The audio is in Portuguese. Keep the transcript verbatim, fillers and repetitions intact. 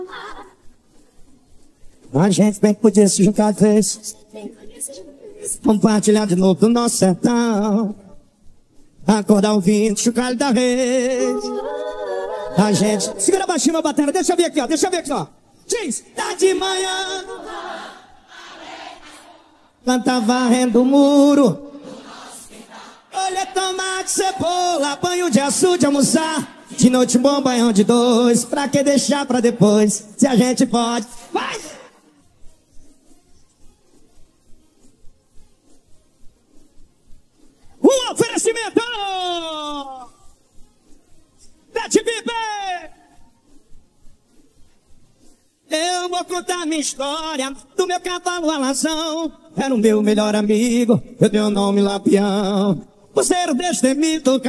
A gente bem que podia se juntar de vez, compartilhar de novo do nosso sertão, acordar ouvindo chocalho da vez. A gente... Segura baixinho a bateria, deixa eu ver aqui, ó, deixa eu ver aqui, ó. Diz, tá de manhã, canta varrendo o muro, olha tomate, cebola, banho de açude, almoçar. De noite um bom banhão de dois, pra que deixar pra depois, se a gente pode. Vai! Um oferecimento da T V B. Eu vou contar minha história do meu cavalo alazão. Era o meu melhor amigo, eu dei o nome Lampião. Você era destemido.